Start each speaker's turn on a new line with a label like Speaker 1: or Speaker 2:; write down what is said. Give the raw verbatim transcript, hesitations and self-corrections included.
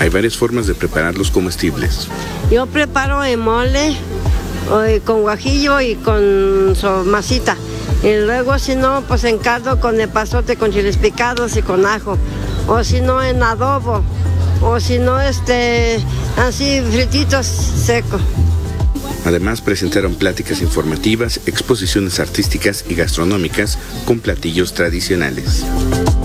Speaker 1: Hay varias formas de preparar los comestibles.
Speaker 2: Yo preparo en mole, con guajillo y con su masita. Y luego, si no, pues en caldo con epazote, con chiles picados y con ajo. O si no, en adobo. O si no, este, así frititos secos.
Speaker 1: Además, presentaron pláticas informativas, exposiciones artísticas y gastronómicas con platillos tradicionales.